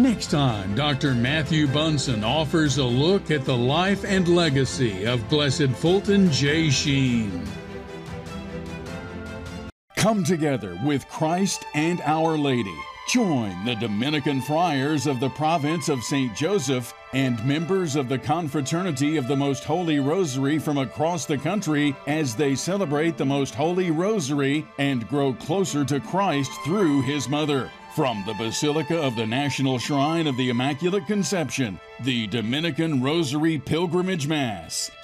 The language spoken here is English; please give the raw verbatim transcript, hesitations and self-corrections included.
Next time, Doctor Matthew Bunson offers a look at the life and legacy of Blessed Fulton J. Sheen. Come together with Christ and Our Lady. Join the Dominican friars of the province of Saint Joseph and members of the Confraternity of the Most Holy Rosary from across the country as they celebrate the Most Holy Rosary and grow closer to Christ through His Mother. From the Basilica of the National Shrine of the Immaculate Conception, the Dominican Rosary Pilgrimage Mass,